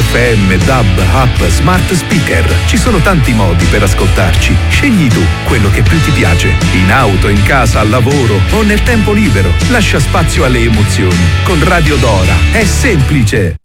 FM, DAB, app, smart speaker. Ci sono tanti modi per ascoltarci. Scegli tu quello che più ti piace. In auto, in casa, al lavoro o nel tempo libero. Lascia spazio alle emozioni. Con Radio Dora è semplice.